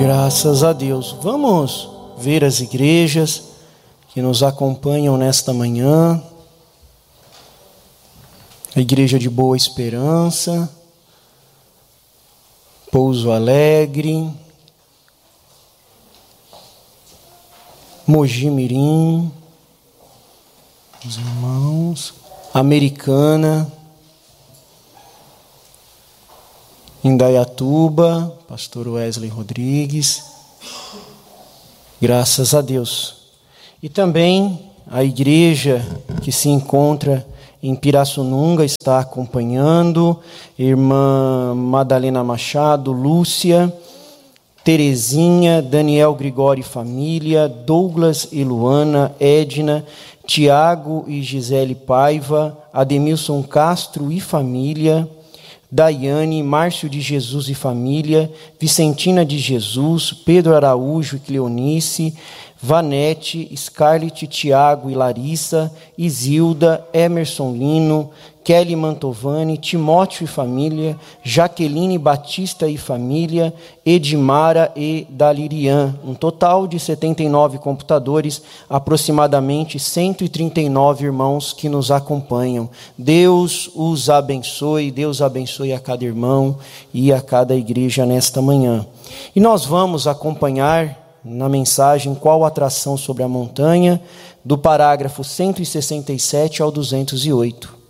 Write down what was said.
Graças a Deus. Vamos ver as igrejas que nos acompanham nesta manhã. A Igreja de Boa Esperança, Pouso Alegre, Mogi Mirim, os irmãos, Americana, Indaiatuba, Pastor Wesley Rodrigues, graças a Deus. E também a igreja que se encontra em Pirassununga está acompanhando, irmã Madalena Machado, Lúcia, Terezinha, Daniel Gregório e família, Douglas e Luana, Edna, Tiago e Gisele Paiva, Ademilson Castro e família, Daiane, Márcio de Jesus e família, Vicentina de Jesus, Pedro Araújo e Cleonice, Vanete, Scarlett, Tiago e Larissa, Isilda, Emerson Lino, Kelly Mantovani, Timóteo e família, Jaqueline Batista e família, Edmara e Dalirian. Um total de 79 computadores, aproximadamente 139 irmãos que nos acompanham. Deus os abençoe, Deus abençoe a cada irmão e a cada igreja nesta manhã. E nós vamos acompanhar na mensagem Qual Atração sobre a Montanha, do parágrafo 167 ao 208.